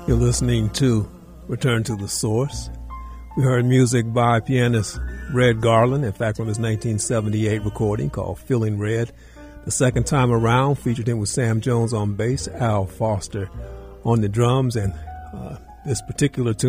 You're listening to Return to the Source. We heard music by pianist Red Garland, in fact, on his 1978 recording called Feeling Red. The second time around featured him with Sam Jones on bass, Al Foster on the drums, and this particular tune